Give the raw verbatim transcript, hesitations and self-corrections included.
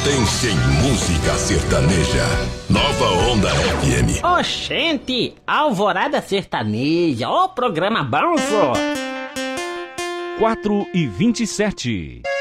potência em música sertaneja. Nova Onda F M. Oxente, Alvorada Sertaneja, ó programa bom, só. quatro e vinte e sete.